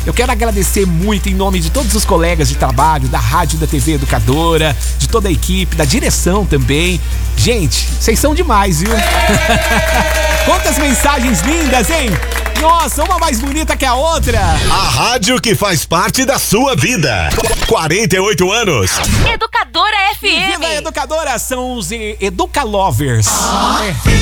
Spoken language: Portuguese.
Eu quero agradecer muito em nome de todos os colegas de trabalho, da Rádio e da TV Educadora, de toda a equipe, da direção também. Gente, vocês são demais, viu? Quantas mensagens lindas, hein? Nossa, uma mais bonita que a outra. A rádio que faz parte da sua vida. 48 anos. Educadora FM. Viva a Educadora, são os Educalovers.